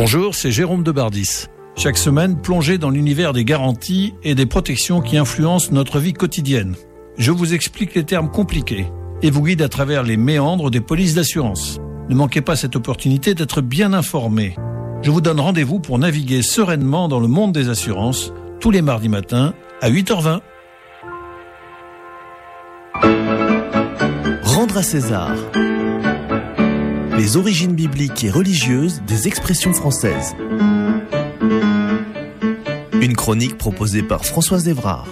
Bonjour, c'est Jérôme Debardis. Chaque semaine, plongez dans l'univers des garanties et des protections qui influencent notre vie quotidienne. Je vous explique les termes compliqués et vous guide à travers les méandres des polices d'assurance. Ne manquez pas cette opportunité d'être bien informé. Je vous donne rendez-vous pour naviguer sereinement dans le monde des assurances tous les mardis matins à 8h20. Rendre à César. Les origines bibliques et religieuses des expressions françaises. Une chronique proposée par Françoise Evrard.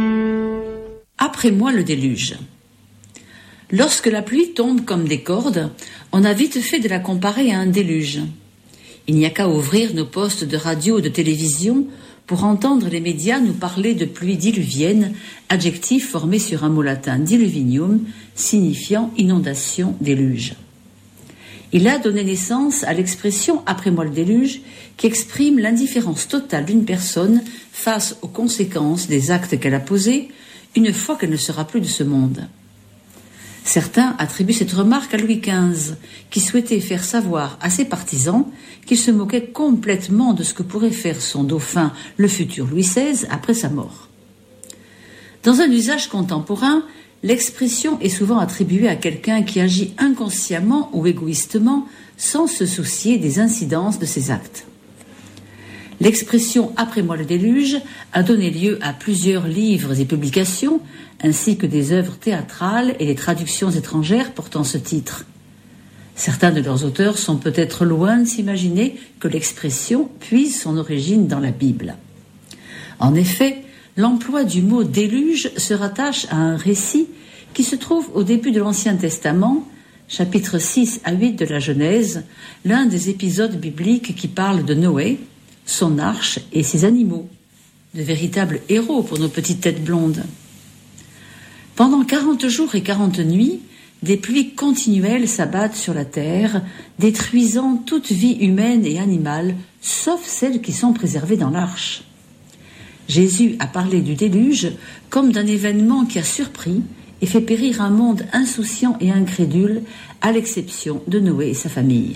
Après moi le déluge. Lorsque la pluie tombe comme des cordes, on a vite fait de la comparer à un déluge. Il n'y a qu'à ouvrir nos postes de radio ou de télévision pour entendre les médias nous parler de pluie diluvienne, adjectif formé sur un mot latin diluvinium, signifiant inondation, déluge. Il a donné naissance à l'expression « après moi le déluge » qui exprime l'indifférence totale d'une personne face aux conséquences des actes qu'elle a posés une fois qu'elle ne sera plus de ce monde. Certains attribuent cette remarque à Louis XV, qui souhaitait faire savoir à ses partisans qu'il se moquait complètement de ce que pourrait faire son dauphin, le futur Louis XVI, après sa mort. Dans un usage contemporain, l'expression est souvent attribuée à quelqu'un qui agit inconsciemment ou égoïstement sans se soucier des incidences de ses actes. L'expression « après moi le déluge » a donné lieu à plusieurs livres et publications, ainsi que des œuvres théâtrales et des traductions étrangères portant ce titre. Certains de leurs auteurs sont peut-être loin de s'imaginer que l'expression puise son origine dans la Bible. En effet, l'emploi du mot « déluge » se rattache à un récit qui se trouve au début de l'Ancien Testament, chapitres 6 à 8 de la Genèse, l'un des épisodes bibliques qui parlent de Noé, son arche et ses animaux, de véritables héros pour nos petites têtes blondes. Pendant 40 jours et 40 nuits, des pluies continuelles s'abattent sur la terre, détruisant toute vie humaine et animale, sauf celles qui sont préservées dans l'arche. Jésus a parlé du déluge comme d'un événement qui a surpris et fait périr un monde insouciant et incrédule, à l'exception de Noé et sa famille.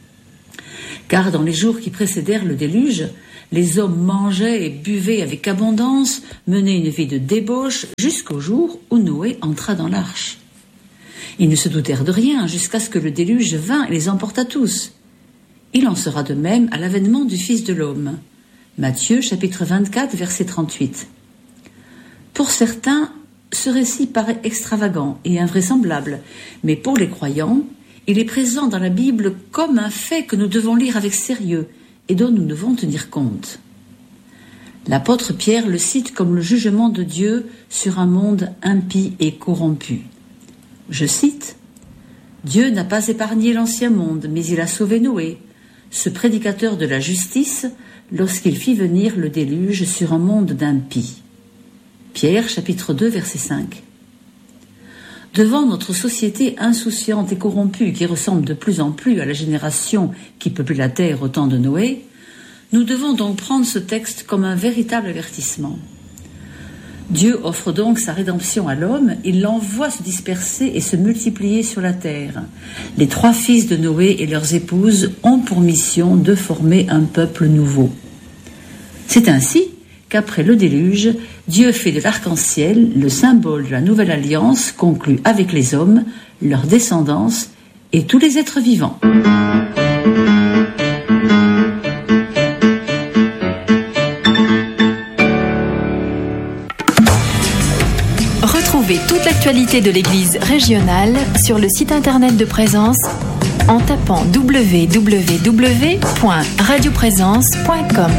Car dans les jours qui précédèrent le déluge, les hommes mangeaient et buvaient avec abondance, menaient une vie de débauche jusqu'au jour où Noé entra dans l'arche. Ils ne se doutèrent de rien jusqu'à ce que le déluge vînt et les emporta tous. Il en sera de même à l'avènement du Fils de l'homme. Matthieu, chapitre 24, verset 38. Pour certains, ce récit paraît extravagant et invraisemblable, mais pour les croyants, il est présent dans la Bible comme un fait que nous devons lire avec sérieux et dont nous devons tenir compte. L'apôtre Pierre le cite comme le jugement de Dieu sur un monde impie et corrompu. Je cite « Dieu n'a pas épargné l'ancien monde, mais il a sauvé Noé, ce prédicateur de la justice, lorsqu'il fit venir le déluge sur un monde d'impies. » Pierre, chapitre 2, verset 5. Devant notre société insouciante et corrompue qui ressemble de plus en plus à la génération qui peuplait la terre au temps de Noé, nous devons donc prendre ce texte comme un véritable avertissement. Dieu offre donc sa rédemption à l'homme, il l'envoie se disperser et se multiplier sur la terre. Les 3 fils de Noé et leurs épouses ont pour mission de former un peuple nouveau. C'est ainsi qu'après le déluge, Dieu fait de l'arc-en-ciel le symbole de la nouvelle alliance conclue avec les hommes, leur descendance et tous les êtres vivants. Retrouvez toute l'actualité de l'Église régionale sur le site internet de Présence en tapant www.radioprésence.com.